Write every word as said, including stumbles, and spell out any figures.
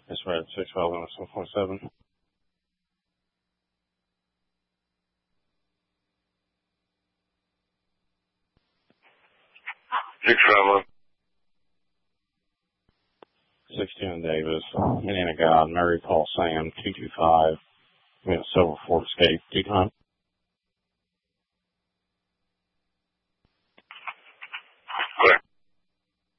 That's right, six five one seven four seven. Six five one. sixteen Davis, Indiana God, Mary Paul Sam, two two five. We have Silver Ford Escape. Do you time?